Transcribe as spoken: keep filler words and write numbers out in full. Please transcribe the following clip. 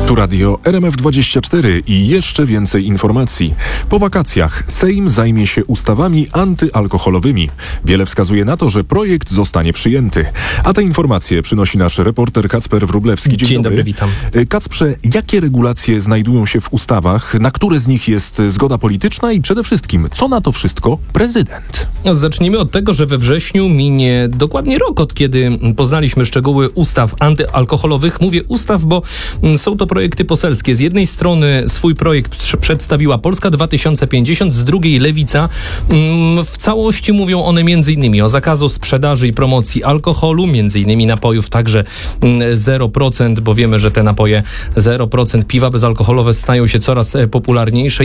Tu radio R M F dwadzieścia cztery i jeszcze więcej informacji. Po wakacjach Sejm zajmie się ustawami antyalkoholowymi. Wiele wskazuje na to, że projekt zostanie przyjęty. A te informacje przynosi nasz reporter Kacper Wróblewski. Dzień, Dzień dobry. dobry, witam. Kacprze, jakie regulacje znajdują się w ustawach? Na które z nich jest zgoda polityczna i przede wszystkim, co na to wszystko prezydent? Zacznijmy od tego, że we wrześniu minie dokładnie rok, od kiedy poznaliśmy szczegóły ustaw antyalkoholowych. Mówię ustaw, bo są to projekty poselskie. Z jednej strony swój projekt przedstawiła Polska dwa tysiące pięćdziesiąt, z drugiej Lewica. W całości mówią one między innymi o zakazu sprzedaży i promocji alkoholu, między innymi napojów także zero procent, bo wiemy, że te napoje zero procent piwa bezalkoholowe stają się coraz popularniejsze.